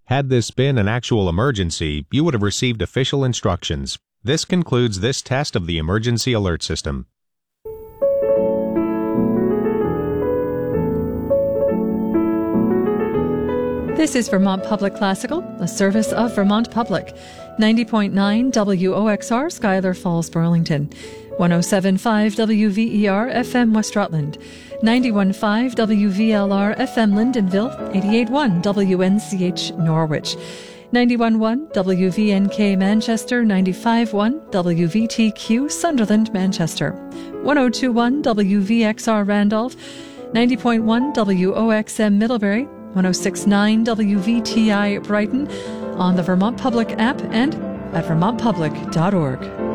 Had this been an actual emergency, you would have received official instructions. This concludes this test of the emergency alert system. This is Vermont Public Classical, a service of Vermont Public. 90.9 WOXR, Schuyler Falls, Burlington. 107.5 WVER FM West Rutland. 91.5 WVLR FM Lyndonville. 88.1 WNCH Norwich. 91.1 WVNK Manchester. 95.1 WVTQ Sunderland, Manchester. 102.1 WVXR Randolph. 90.1 WOXM Middlebury. 106.9 WVTI Brighton, on the Vermont Public app and at vermontpublic.org.